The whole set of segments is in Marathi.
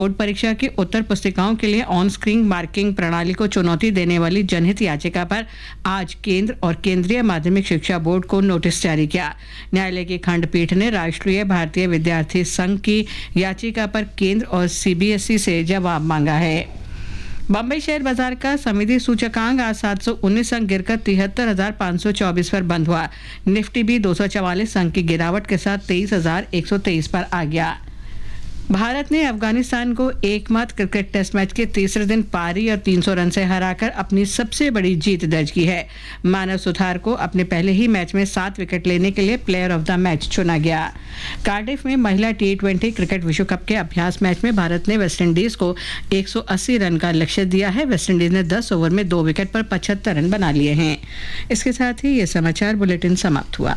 बोर्ड परीक्षा की उत्तर पुस्तिकाओं के लिए ऑन स्क्रीन मार्किंग प्रणाली को चुनौती देने वाली जनहित याचिका पर आज केंद्र और केंद्रीय माध्यमिक शिक्षा बोर्ड को नोटिस जारी किया। न्यायालय की खंडपीठ ने राष्ट्रीय भारतीय विद्यार्थी संघ की याचिका पर केंद्र और सीबीएसई से जवाब मांगा है। बम्बई शेयर बाजार का समिति सूचकांक आज 719 अंक गिरकर 73,524 पर बंद हुआ। निफ्टी भी 244 अंक की गिरावट के साथ 23,123 पर आ गया। भारत ने अफगानिस्तान को एकमात्र क्रिकेट टेस्ट मैच के तीसरे दिन पारी और 300 रन से हराकर अपनी सबसे बड़ी जीत दर्ज की है। मानव सुथार को अपने पहले ही मैच में 7 विकेट लेने के लिए प्लेयर ऑफ द मैच चुना गया। कार्डिफ में महिला T20 क्रिकेट विश्व कप के अभ्यास मैच में भारत ने वेस्टइंडीज को 180 रन का लक्ष्य दिया है। वेस्टइंडीज ने 10 ओवर में 2 विकेट पर 75 रन बना लिए हैं। इसके साथ ही ये समाचार बुलेटिन समाप्त हुआ।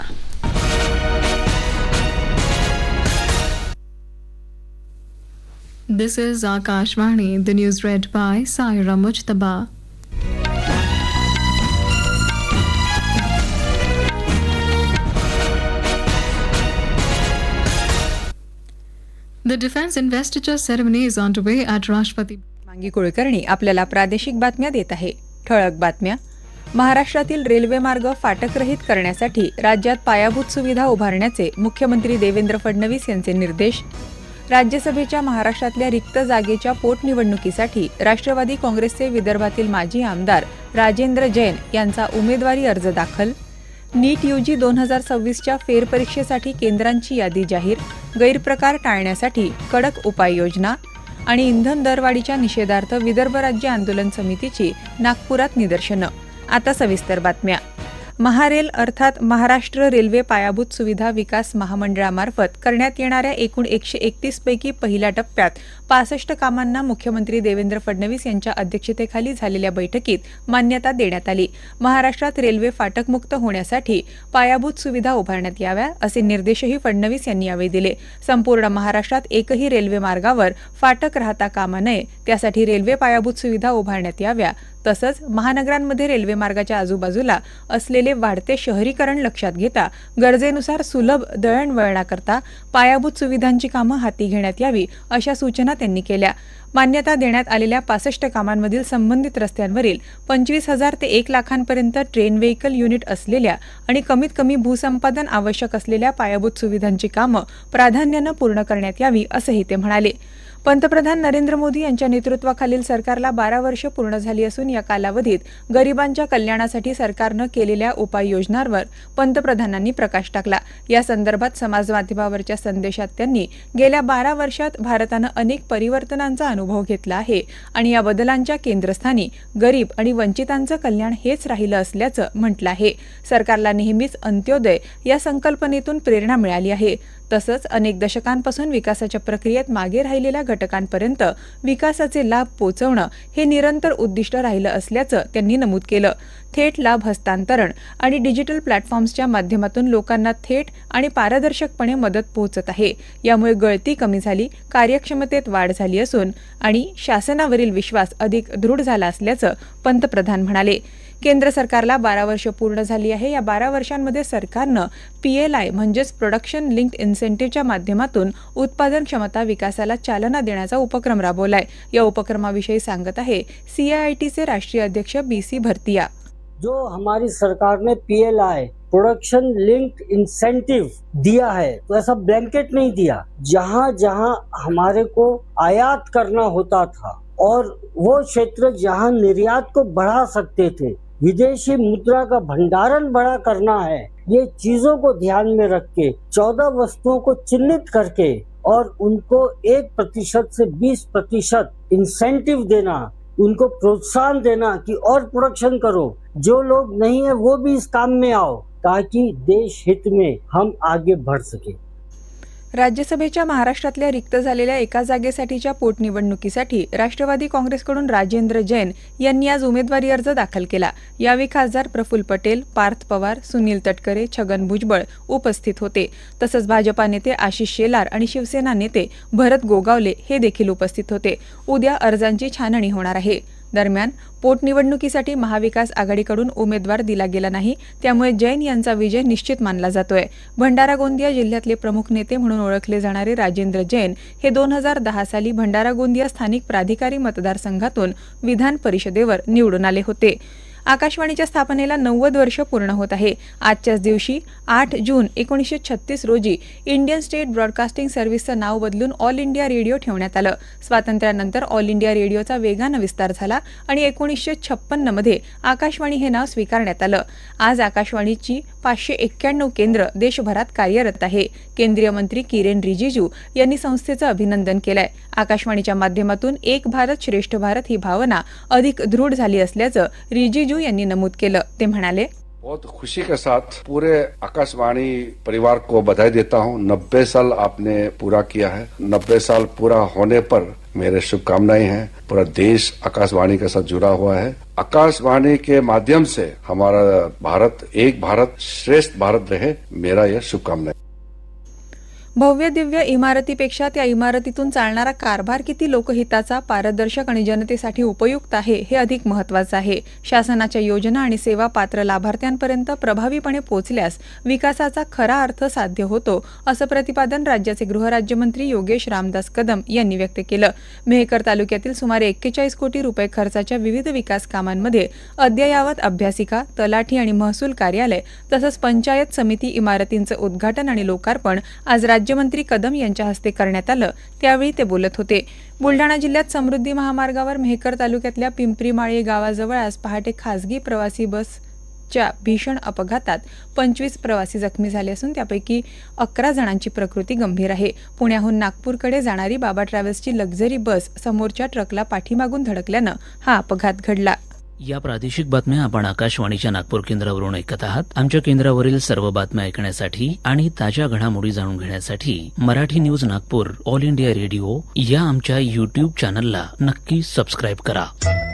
This is Akashvani, the news read by Saira Mujtaba. The defense investiture ceremony is underway at Rashtrapati. मांगी कुलकर्णी आपल्याला प्रादेशिक बातम्या देत आहे। ठळक बातम्या। महाराष्ट्रातील रेल्वे मार्ग फाटकरहित करण्यासाठी राज्यात पायाभूत सुविधा उभारण्याचे मुख्यमंत्री देवेंद्र फडणवीस यांचे निर्देश। राज्यसभेच्या महाराष्ट्रातल्या रिक्त जागेच्या पोटनिवडणुकीसाठी राष्ट्रवादी काँग्रेसचे विदर्भातील माजी आमदार राजेंद्र जैन यांचा उमेदवारी अर्ज दाखल। नीट UG 2026च्या फेरपरीक्षेसाठी केंद्रांची यादी जाहीर। गैरप्रकार टाळण्यासाठी कडक उपाययोजना आणि इंधन दरवाढीच्या निषेधार्थ विदर्भ राज्य आंदोलन समितीची नागपुरात निदर्शनं। आता सविस्तर बातम्या। महारेल अर्थात महाराष्ट्र रेल्वे पायाभूत सुविधा विकास महामंडळामार्फत करण्यात येणाऱ्या एकूण 131 पैकी पहिल्या टप्प्यात 65 कामांना मुख्यमंत्री देवेंद्र फडणवीस यांच्या अध्यक्षतेखाली झालेल्या बैठकीत मान्यता देण्यात आली। महाराष्ट्रात रेल्वे फाटकमुक्त होण्यासाठी पायाभूत सुविधा उभारण्यात याव्या असे निर्देशही फडणवीस यांनी यावेळी दिले। संपूर्ण महाराष्ट्रात एकही रेल्वे मार्गावर फाटक राहता कामा नये, त्यासाठी रेल्वे पायाभूत सुविधा उभारण्यात याव्या। तसंच महानगरांमध्ये रेल्वे मार्गाच्या आजूबाजूला असलेले वाढते शहरीकरण लक्षात घेता गरजेनुसार सुलभ दळणवळणाकरता पायाभूत सुविधांची कामं हाती घेण्यात यावी अशा सूचना त्यांनी केल्या। मान्यता देण्यात आलेल्या 65 कामांमधील संबंधित रस्त्यांवरील 25,000 ते 1 लाखांपर्यंत ट्रेन व्हेइकल युनिट असलेल्या आणि कमीत कमी भूसंपादन आवश्यक असलेल्या पायाभूत सुविधांची कामं प्राधान्यानं पूर्ण करण्यात यावी असंही ते म्हणाले। पंतप्रधान नरेंद्र मोदी यांच्या नेतृत्वाखालील सरकारला 12 वर्ष पूर्ण झाली असून या कालावधीत गरिबांच्या कल्याणासाठी सरकारनं केलेल्या उपाययोजनांवर पंतप्रधानांनी प्रकाश टाकला। या संदर्भात समाजमाध्यमावरच्या संदेशात त्यांनी गेल्या 12 वर्षात भारतानं अनेक परिवर्तनांचा अनुभव घेतला आहे आणि या बदलांच्या केंद्रस्थानी गरीब आणि वंचितांचं कल्याण हेच राहिलं असल्याचं म्हटलं आहे। सरकारला नेहमीच अंत्योदय या संकल्पनेतून प्रेरणा मिळाली आहे। तसंच अनेक दशकांपासून विकासाच्या प्रक्रियेत मागे राहिलेल्या घटकांपर्यंत विकासाचे लाभ पोहोचवणं हे निरंतर उद्दिष्ट राहिलं असल्याचं त्यांनी नमूद केलं। थेट लाभ हस्तांतरण आणि डिजिटल प्लॅटफॉर्म्सच्या माध्यमातून लोकांना थेट आणि पारदर्शकपणे मदत पोहोचत आहे। यामुळे गळती कमी झाली, कार्यक्षमतेत वाढ झाली असून आणि शासनावरील विश्वास अधिक दृढ झाला असल्याचं पंतप्रधान म्हणाले। केंद्र सरकारला 12 वर्ष पूर्ण झाली आहे। या 12 वर्षांमध्ये सरकारनं PLI म्हणजेच प्रोडक्शन लिंक्ड इन्सेंटिव्हच्या माध्यमातून उत्पादन क्षमता विकासाला चालना देण्याचा उपक्रम राबवलाय। या उपक्रमाविषयी सांगत आहे CIITचे राष्ट्रीय अध्यक्ष BC भरतिया। जो हमारी सरकार ने PLI प्रोडक्शन लिंक्ड इंसेंटिव दिया है, तो ऐसा ब्लैंकेट नहीं दिया। जहां जहां हमारे को आयात करना होता था और वो क्षेत्र जहां निर्यात को बढ़ा सकते थे, विदेशी मुद्रा का भंडारण बड़ा करना है, ये चीजों को ध्यान में रख के 14 वस्तुओं को चिन्हित करके और उनको 1% से 20% इंसेंटिव देना, उनको प्रोत्साहन देना कि और प्रोडक्शन करो, जो लोग नहीं है वो भी इस काम में आओ, ताकि देश हित में हम आगे बढ़ सके। राज्यसभेच्या महाराष्ट्रातल्या रिक्त झालेल्या एका जागेसाठीच्या पोटनिवडणुकीसाठी राष्ट्रवादी काँग्रेसकडून राजेंद्र जैन यांनी आज उमेदवारी अर्ज दाखल केला। यावेळी खासदार प्रफुल्ल पटेल, पार्थ पवार, सुनील तटकरे, छगन भुजबळ उपस्थित होते। तसंच भाजपा नेते आशिष शेलार आणि शिवसेना नेते भरत गोगावले हे देखील उपस्थित होते। उद्या अर्जांची छाननी होणार आहे। दरम्यान पोटनिवडणुकीसाठी महाविकास आघाडीकडून उमेदवार दिला गेला नाही, त्यामुळे जैन यांचा विजय निश्चित मानला जातोय. भंडारा गोंदिया जिल्ह्यातले प्रमुख नेते म्हणून ओळखले जाणारे राजेंद्र जैन हे 2010 साली भंडारा गोंदिया स्थानिक प्राधिकारी मतदारसंघातून विधान परिषदेवर निवडून आले होते. आकाशवाणीच्या स्थापनेला 90 वर्ष पूर्ण होत आहे. आजच्याच दिवशी 8 जून 1936 रोजी इंडियन स्टेट ब्रॉडकास्टिंग सर्व्हिसचं नाव बदलून ऑल इंडिया रेडिओ ठेवण्यात आलं. स्वातंत्र्यानंतर ऑल इंडिया रेडिओचा वेगानं विस्तार झाला आणि 1956 मध्ये आकाशवाणी हे नाव स्वीकारण्यात आलं. आज आकाशवाणीची 591 केंद्र देशभरात कार्यरत आहे. केंद्रीय मंत्री किरेन रिजिजू यांनी संस्थेचं अभिनंदन केलंय. आकाशवाणीच्या माध्यमातून एक भारत श्रेष्ठ भारत ही भावना अधिक दृढ झाली असल्याचं रिजिजू यांनी नमूद केलं. ते म्हणाले, बहुत खुशी के साथ पूरे आकाशवाणी परिवार को बधाई देता हूं. 90 साल आपने पूरा किया है. 90 साल पूरा होने पर मेरे शुभकामनाएं हैं. पूरा देश आकाशवाणी के साथ जुड़ा हुआ है. आकाशवाणी के माध्यम से हमारा भारत एक भारत श्रेष्ठ भारत रहे, मेरा यह शुभकामनाएं. भव्य दिव्य इमारतीपेक्षा त्या इमारतीतून चालणारा कारभार किती लोकहिताचा, पारदर्शक आणि जनतेसाठी उपयुक्त आहे हे अधिक महत्त्वाचं आहे. शासनाच्या योजना आणि सेवा पात्र लाभार्थ्यांपर्यंत प्रभावीपणे पोहोचल्यास विकासाचा खरा अर्थ साध्य होतो, असं प्रतिपादन राज्याचे गृहराज्यमंत्री योगेश रामदास कदम यांनी व्यक्त केलं. मेहकर तालुक्यातील सुमारे 41 कोटी रुपये खर्चाच्या विविध विकास कामांमध्ये अद्ययावत अभ्यासिका, तलाठी आणि महसूल कार्यालय तसंच पंचायत समिती इमारतींचं उद्घाटन आणि लोकार्पण आज राज्यमंत्री कदम यांच्या हस्ते करण्यात आलं. त्यावेळी ते बोलत होते. बुलढाणा जिल्ह्यात समृद्धी महामार्गावर मेहकर तालुक्यातल्या पिंपरीमाळी गावाजवळ आज पहाटे खासगी प्रवासी बसच्या भीषण अपघातात 25 प्रवासी जखमी झाले असून त्यापैकी 11 जणांची प्रकृती गंभीर आहे. पुण्याहून नागपूरकडे जाणारी बाबा ट्रॅव्हल्सची लक्झरी बस समोरच्या ट्रकला पाठीमागून धडकल्यानं हा अपघात घडला. या प्रादेशिक बातम्या आपण आकाशवाणीच्या नागपूर केंद्रावरून ऐकत आहात. आमच्या केंद्रावरील सर्व बातम्या ऐकण्यासाठी आणि ताज्या घडामोडी जाणून घेण्यासाठी Marathi news Nagpur all India radio या आमच्या YouTube चॅनलला नक्की सबस्क्राईब करा.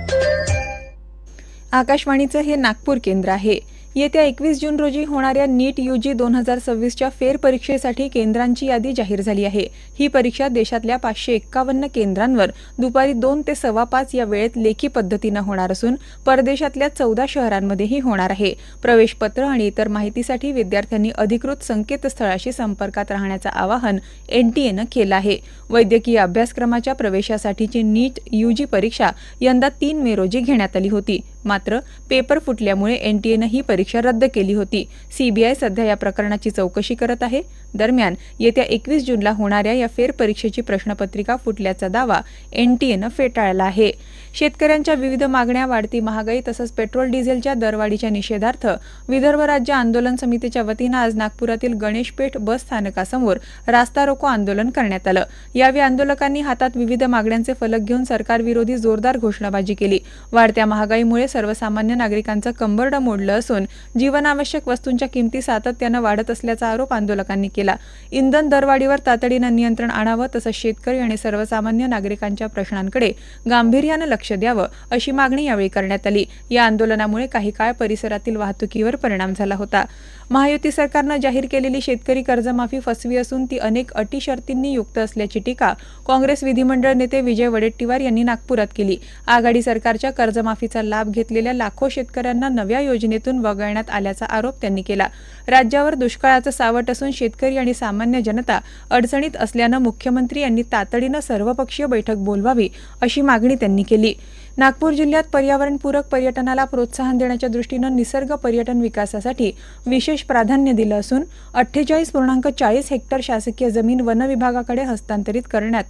आकाशवाणीचं हे नागपूर केंद्र आहे. येत्या 21 जून रोजी होणाऱ्या नीट UG 2026च्या फेरपरीक्षेसाठी केंद्रांची यादी जाहीर झाली आहे. ही परीक्षा देशातल्या 551 केंद्रांवर दुपारी 2 ते 5:15 या वेळेत लेखी पद्धतीनं होणार असून परदेशातल्या 14 शहरांमध्येही होणार आहे. प्रवेशपत्र आणि इतर माहितीसाठी विद्यार्थ्यांनी अधिकृत संकेतस्थळाशी संपर्कात राहण्याचं आवाहन NTAनं केलं आहे. वैद्यकीय अभ्यासक्रमाच्या प्रवेशासाठीची नीट UG परीक्षा यंदा 3 मे रोजी घेण्यात आली होती. मात्र पेपर फुटल्यामुळे NTAनं ही परीक्षा रद्द केली होती. CBI सध्या या प्रकरणाची चौकशी करत आहे. दरम्यान येत्या 21 जूनला होणाऱ्या या फेरपरीक्षेची प्रश्नपत्रिका फुटल्याचा दावा NTAनं फेटाळला आहे. शेतकऱ्यांच्या विविध मागण्या, वाढती महागाई तसंच पेट्रोल डिझेलच्या दरवाढीच्या निषेधार्थ विदर्भ राज्य आंदोलन समितीच्या वतीनं आज नागपुरातील गणेशपेठ बस स्थानकासमोर रास्ता रोको आंदोलन करण्यात आलं. यावेळी आंदोलकांनी हातात विविध मागण्यांचे फलक घेऊन सरकारविरोधी जोरदार घोषणाबाजी केली. वाढत्या महागाईमुळे सर्वसामान्य नागरिकांचं कंबरडं मोडलं असून जीवनावश्यक वस्तूंच्या किमती सातत्यानं वाढत असल्याचा आरोप आंदोलकांनी केला. इंधन दरवाढीवर तातडीनं नियंत्रण आणावं तसंच शेतकरी आणि सर्वसामान्य नागरिकांच्या प्रश्नांकडे गांभीर्यानं लक्ष द्यावं अशी मागणी यावेळी करण्यात आली. या आंदोलनामुळे काही काळ परिसरातील वाहतुकीवर परिणाम झाला होता. महायुती सरकारनं जाहीर केलेली शेतकरी कर्जमाफी फसवी असून ती अनेक अटी शर्तींनी युक्त असल्याची टीका काँग्रेस विधिमंडळ नेते विजय वडेट्टीवार यांनी नागपुरात केली. आघाडी सरकारच्या कर्जमाफीचा लाभ घेतलेल्या लाखो शेतकऱ्यांना नव्या योजनेतून वगळण्यात आल्याचा आरोप त्यांनी केला. राज्यावर दुष्काळाचं सावट असून शेतकरी आणि सामान्य जनता अडचणीत असल्यानं मुख्यमंत्री यांनी तातडीनं सर्वपक्षीय बैठक बोलवावी अशी मागणी त्यांनी केली. नागपूर जिल्ह्यात पर्यावरणपूरक पर्यटनाला प्रोत्साहन देण्याच्या दृष्टीनं निसर्ग पर्यटन विकासासाठी विशेष प्राधान्य दिलं असून 48.40 हेक्टर शासकीय जमीन वन विभागाकडे हस्तांतरित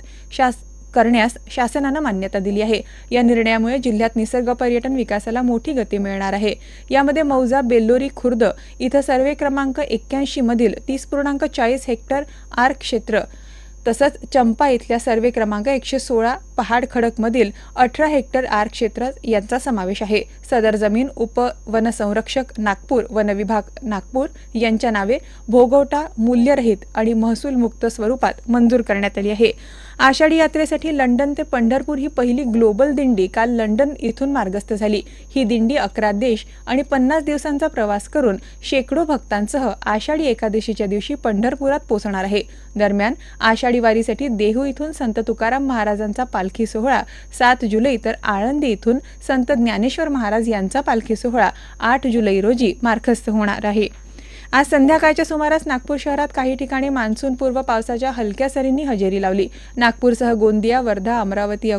करण्यास शासनानं मान्यता दिली आहे. या निर्णयामुळे जिल्ह्यात निसर्ग पर्यटन विकासाला मोठी गती मिळणार आहे. यामध्ये मौजा बेल्लोरी खुर्द इथं सर्वे क्रमांक 81 मधील 30.40 हेक्टर आर क्षेत्र तसंच चंपा इथल्या सर्वे क्रमांक 116 पहाड खडक मधील 18 हेक्टर आर क्षेत्र यांचा समावेश आहे. सदर जमीन उपवनसंरक्षक नागपूर, वन विभाग नागपूर यांच्या नावे भोगवटा, मूल्यरहित आणि महसूल मुक्त स्वरूपात मंजूर करण्यात आली आहे. आषाढी यात्रेसाठी लंडन ते पंढरपूर ही पहिली ग्लोबल दिंडी काल लंडन इथून मार्गस्थ झाली. ही दिंडी 11 देश आणि 50 दिवसांचा प्रवास करून शेकडो भक्तांसह आषाढी एकादशीच्या दिवशी पंढरपुरात पोहोचणार आहे. दरम्यान आषाढी वारीसाठी देहू इथून संत तुकाराम महाराजांचा पालखी सोहळा 7 जुलै तर आळंदी इथून संत ज्ञानेश्वर महाराज यांचा पालखी सोहळा 8 जुलै रोजी मार्गस्थ होणार आहे. आज संध्याकाळच्या सुमारास नागपूर शहरात काही ठिकाणी मान्सूनपूर्व पावसाच्या हलक्या सरींनी हजेरी लावली. नागपूरसह गोंदिया, वर्धा, अमरावती,